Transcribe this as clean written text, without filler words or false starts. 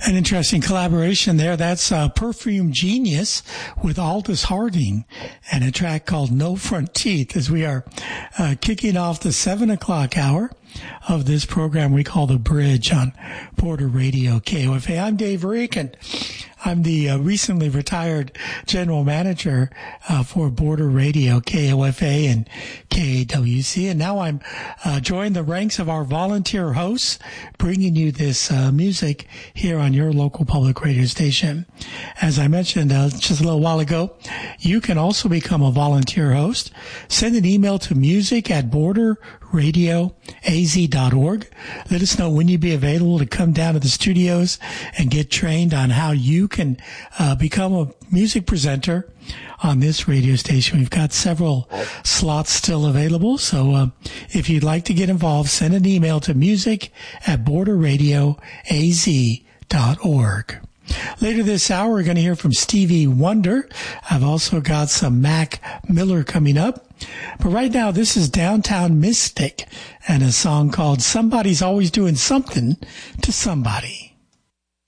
An interesting collaboration there. That's Perfume Genius with Aldous Harding and a track called No Front Teeth as we are kicking off the 7 o'clock hour of this program we call The Bridge on Border Radio KOFA. I'm Dave Rick, and I'm the recently retired general manager for Border Radio KOFA and KAWC, and now I'm joined the ranks of our volunteer hosts, bringing you this music here on your local public radio station. As I mentioned just a little while ago, you can also become a volunteer host. Send an email to music@borderradioaz.org. Let us know when you'd be available to come down to the studios and get trained on how you can become a music presenter on this radio station. We've got several slots still available, so if you'd like to get involved, send an email to music@borderradioaz.org. Later this hour, we're going to hear from Stevie Wonder. I've also got some Mac Miller coming up. But right now, this is Downtown Mystic and a song called Somebody's Always Doing Something to Somebody.